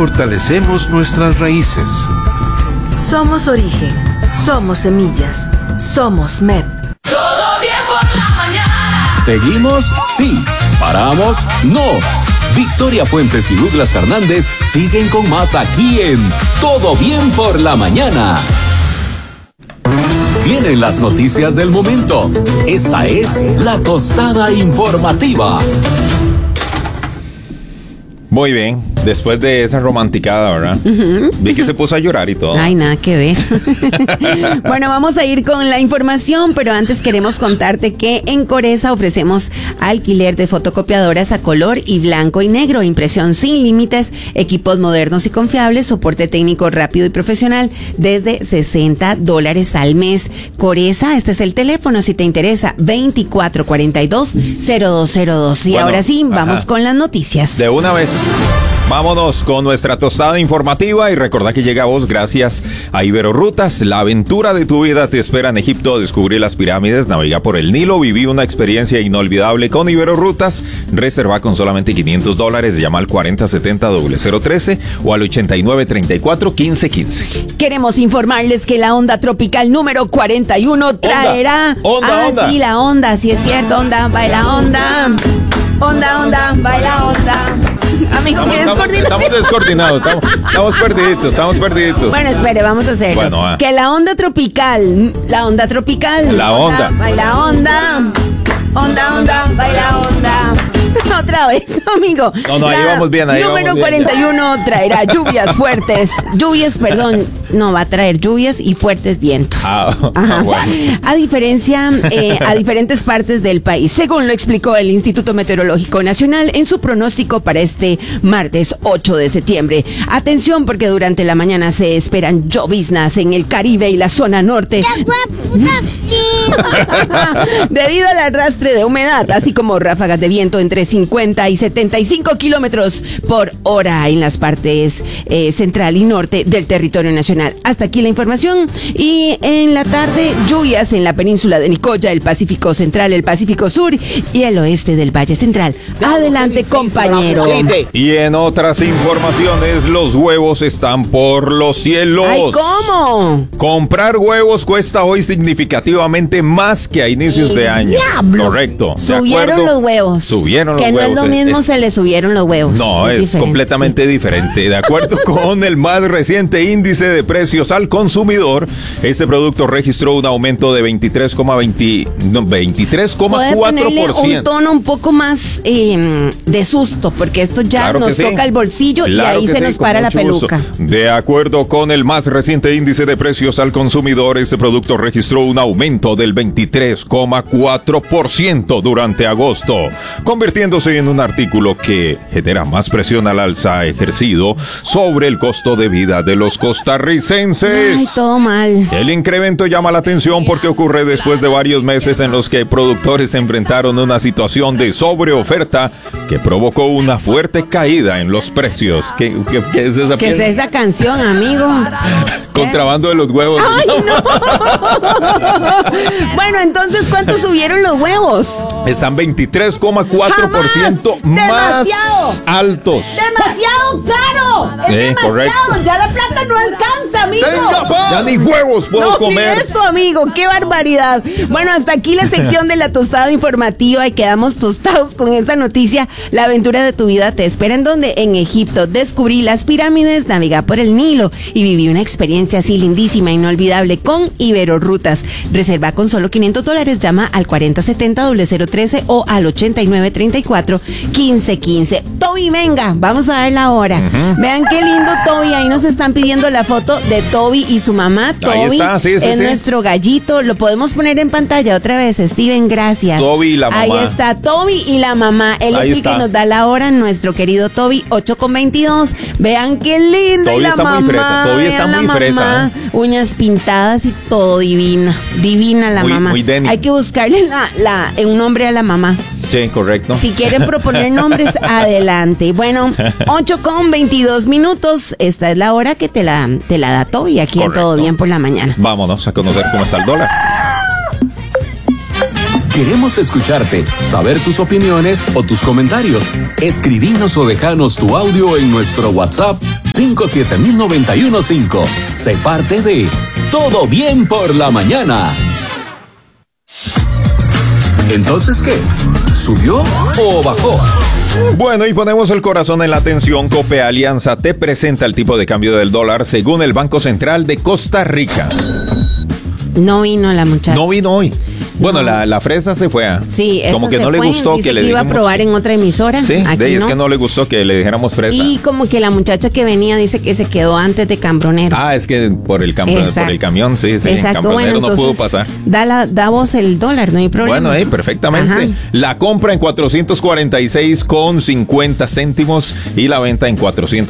fortalecemos nuestras raíces. Somos origen, somos semillas, somos MEP. Todo bien por la mañana. ¿Seguimos? Sí. ¿Paramos? No. Victoria Fuentes y Douglas Fernández siguen con más aquí en Todo Bien por la Mañana. Vienen las noticias del momento. Esta es La Tostada Informativa. Muy bien, después de esa romanticada, ¿verdad? Vi que se puso a llorar y todo. Ay, nada que ver. Bueno, vamos a ir con la información, pero antes queremos contarte que en Coresa ofrecemos alquiler de fotocopiadoras a color y blanco y negro, impresión sin límites, equipos modernos y confiables, soporte técnico rápido y profesional desde $60 al mes. Coresa, este es el teléfono si te interesa, 2442-0202. Y Bueno, ahora sí, vamos con las noticias. De una vez. Vámonos con nuestra tostada informativa y recordá que llega a vos gracias a Iberorrutas. La aventura de tu vida te espera en Egipto. Descubrí las pirámides, navega por el Nilo, viví una experiencia inolvidable con Iberorrutas. Reserva con solamente $500. Llama al 4070-0013 o al 8934-1515. Queremos informarles que la onda tropical número 41 traerá... Onda. Sí, la onda, sí es cierto, onda, baila onda. Onda, baila onda. Amigo, ¿qué descoordinación? Estamos descoordinados, estamos perdiditos. Bueno, espere, vamos a hacerlo. Bueno, que la onda tropical. Baila onda. Onda, baila onda. Otra vez, amigo. No, ahí vamos bien. Número 41 traerá lluvias fuertes. Va a traer lluvias y fuertes vientos. Bueno. A diferentes partes del país, según lo explicó el Instituto Meteorológico Nacional en su pronóstico para este martes 8 de septiembre. Atención, porque durante la mañana se esperan lloviznas en el Caribe y la zona norte. Debido al arrastre de humedad, así como ráfagas de viento entre 50 y 75 kilómetros por hora en las partes central y norte del territorio nacional. Hasta aquí la información. Y en la tarde, lluvias en la península de Nicoya, el Pacífico Central, el Pacífico Sur y el oeste del Valle Central. Adelante, compañero. Y en otras informaciones, los huevos están por los cielos. ¡Ay, cómo! Comprar huevos cuesta hoy significativamente más que a inicios de año. ¡Diablo! Correcto. Subieron los huevos. Que no es lo mismo, se le subieron los huevos. No, es diferente, completamente diferente. De acuerdo con el más reciente índice de precios al consumidor, este producto registró un aumento de 23,4%. Un tono un poco más de susto, porque esto ya nos toca el bolsillo y ahí se nos para la peluca. De acuerdo con el más reciente índice de precios al consumidor, este producto registró un aumento del 23,4% durante agosto, convirtiéndose en un artículo que genera más presión al alza ejercido sobre el costo de vida de los costarricenses. Ay, todo mal. El incremento llama la atención porque ocurre después de varios meses en los que productores enfrentaron una situación de sobreoferta que provocó una fuerte caída en los precios. ¿Qué es esa? ¿Qué es esa canción, amigo? Contrabando de los huevos. ¡Ay, no! Bueno, entonces, ¿cuánto subieron los huevos? Están 23,4% más altos. ¡Demasiado caro! ¡Es demasiado! Correcto. Ya la plata no alcanza, amigo. Ya ni huevos puedo comer. Eso, amigo, qué barbaridad. Bueno, hasta aquí la sección de la tostada informativa y quedamos tostados con esta noticia. La aventura de tu vida te espera en donde en Egipto. Descubrí las pirámides, navegué por el Nilo y viví una experiencia así lindísima, inolvidable con Iberorrutas. Reserva con solo $500. Llama al 4070-0013 o al 8934-1515. Toby, venga, vamos a dar la hora. Vean qué lindo Toby. Ahí nos están pidiendo la foto de Toby y su mamá. Toby es nuestro gallito. Lo podemos poner en pantalla otra vez, Steven, gracias. Toby y la mamá. Ahí está Toby y la mamá. Él es el que nos da la hora, nuestro querido Toby, 8:22. Vean qué lindo. Toby y la está mamá, muy fresa. Toby está muy fresa. Uñas pintadas y todo divina. Divina la mamá. Muy Denny. Hay que buscarle un nombre a la mamá. Sí, correcto. Si quieren proponer nombres, adelante. Bueno, 8:22. Esta es la hora que te la da Toby aquí en Todo Bien por la Mañana. Vámonos a conocer cómo está el dólar. Queremos escucharte, saber tus opiniones o tus comentarios. Escribinos o dejanos tu audio en nuestro WhatsApp 57091.5. Sé parte de Todo Bien por la Mañana. ¿Entonces qué? ¿Subió o bajó? Bueno, y ponemos el corazón en la atención. Cope Alianza te presenta el tipo de cambio del dólar según el Banco Central de Costa Rica. No vino la muchacha. No vino hoy. Bueno, la fresa se fue. Sí, como que se no le fue, gustó dice que le iba a dijéramos. probar en otra emisora. Sí, Aquí es no. que no le gustó que le dijéramos fresa. Y como que la muchacha que venía dice que se quedó antes de Cambronero. Ah, es que por el camión, sí, Exacto. Cambronero Bueno, no pudo entonces, pasar. Da vos el dólar, no hay problema. Bueno, perfectamente. Ajá. La compra en 446,50 céntimos y la venta en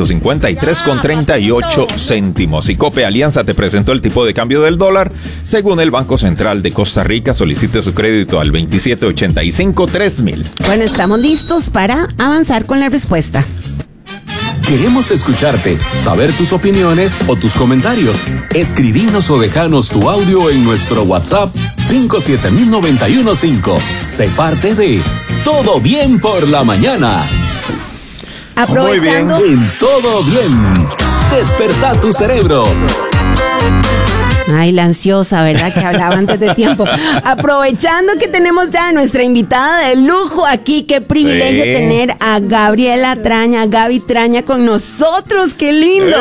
453,38 céntimos. Y Cope Alianza te presentó el tipo de cambio del dólar según el Banco Central de Costa Rica. Solicite su crédito al 2785-3000. Bueno, estamos listos para avanzar con la respuesta. Queremos escucharte, saber tus opiniones o tus comentarios. Escribinos o dejanos tu audio en nuestro WhatsApp 57091.5. Sé parte de Todo Bien por la Mañana. Aprovechando. En Todo Bien. Despertá tu cerebro. Ay, la ansiosa, ¿verdad? Que hablaba antes de tiempo. Aprovechando que tenemos ya a nuestra invitada de lujo aquí, qué privilegio tener a Gabriela Traña, Gaby Traña con nosotros, qué lindo.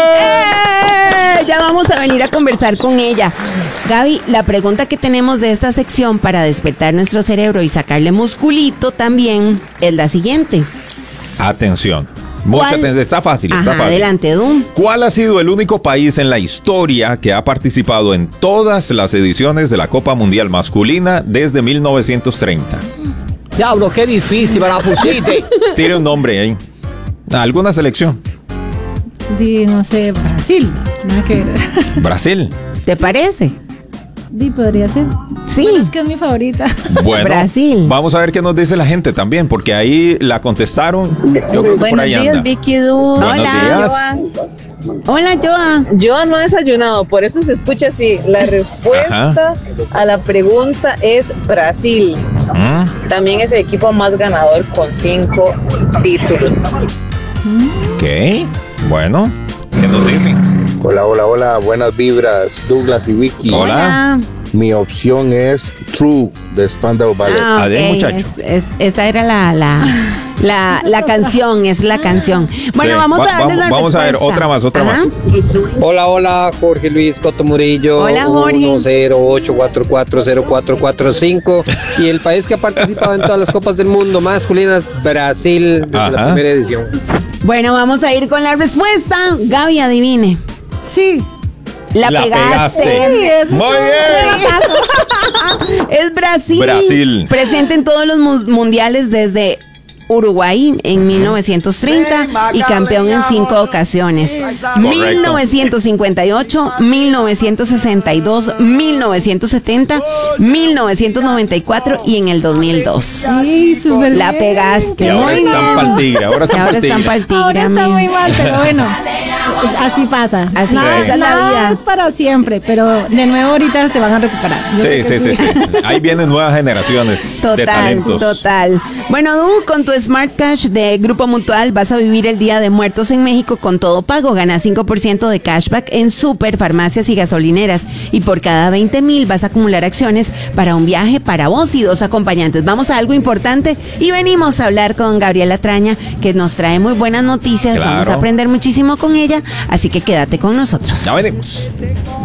Ya vamos a venir a conversar con ella. Gaby, la pregunta que tenemos de esta sección para despertar nuestro cerebro y sacarle musculito también es la siguiente. Atención. Mucha atención. Está fácil, está fácil. Adelante, Dum. ¿Cuál ha sido el único país en la historia que ha participado en todas las ediciones de la Copa Mundial Masculina desde 1930? Diablo, qué difícil me la pusiste. Tire un nombre ahí. ¿Alguna selección? No sé, Brasil. Nada que ver. Brasil. ¿Te parece? Podría ser. Sí. Bueno, es que es mi favorita. Bueno, Brasil. Vamos a ver qué nos dice la gente también, porque ahí la contestaron. Yo creo que por ahí anda. Vicky Du. Buenos días. Hola, Joa. Yo no he desayunado, por eso se escucha así. La respuesta a la pregunta es Brasil. También es el equipo más ganador con 5 títulos. Ok, bueno, ¿qué nos dicen? Hola, buenas vibras, Douglas y Vicky. Hola. Mi opción es True de Spandau Ballet. Adiós, muchacho. Esa era la canción, es la canción. Bueno, Sí, vamos a darle la vamos a ver, respuesta. otra más. Hola, Jorge Luis Coto Murillo. Hola, Jorge. 108440445. Y el país que ha participado en todas las copas del mundo masculinas, Brasil, desde la primera edición. Bueno, vamos a ir con la respuesta. Gaby, adivine. Sí. La pegaste. Sí, Muy bien. Es Brasil. Brasil. Presente en todos los mundiales desde Uruguay en 1930 y campeón en 5 ocasiones. 1958, 1962, 1970, 1994 y en el 2002. Sí, súper La bien. pegaste. Y ahora Muy están bien. pa'l tigre, ahora están pa'l tigre. Ahora está muy mal, pero bueno, así pasa. Así Nada- pasa la nada vida. es para siempre, pero de nuevo ahorita se van a recuperar. Yo sé Sí, que sí. Ahí vienen nuevas generaciones de Total, talentos. total. Bueno, Du, con tu Smart Cash de Grupo Mutual vas a vivir el Día de Muertos en México con todo pago. Gana 5% de cashback en super, farmacias y gasolineras. Y por cada 20,000 vas a acumular acciones para un viaje para vos y 2 acompañantes. Vamos a algo importante y venimos a hablar con Gabriela Traña, que nos trae muy buenas noticias. Claro. Vamos a aprender muchísimo con ella, así que quédate con nosotros. Ya venimos.